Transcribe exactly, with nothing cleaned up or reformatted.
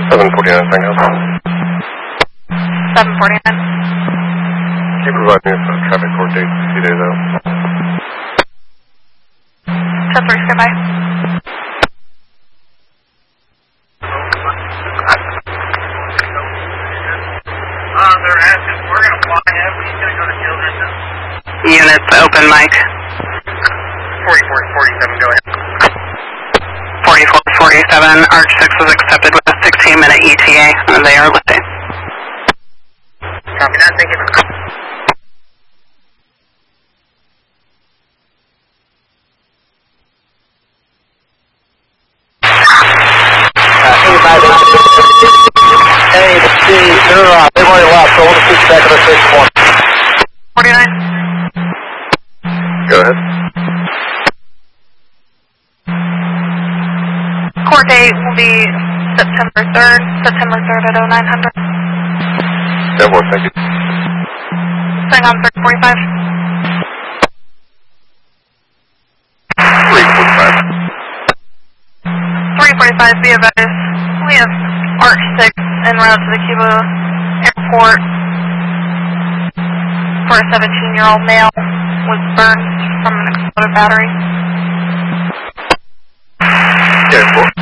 seven forty-nine, thank you. seven forty-nine. Can you provide me with a traffic court date a few days out? ten three, standby. Uh, they're asking, we're going to fly in, but he's going to go to Children's. Units open, Mike. forty-four forty-seven, go ahead. forty-four forty-seven, Arch six was accepted with a sixteen minute E T A, and they are lifting. Copy that, thank you. Hey, they're, uh, they've already left, so we'll just keep back to the station one. forty-nine. Go ahead. Court date will be September third, September third at oh nine hundred. ten four, thank you. Staying on three forty-five. three forty-five. three forty-five, be advised. We have Arch six en route to the Cuba airport for a seventeen-year-old male was burned from an exploded battery. ten four.